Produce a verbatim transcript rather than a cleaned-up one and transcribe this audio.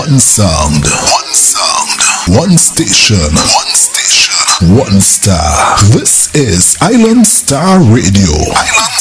One sound. One sound. One station. One station. One star. This is Island Star Radio. Island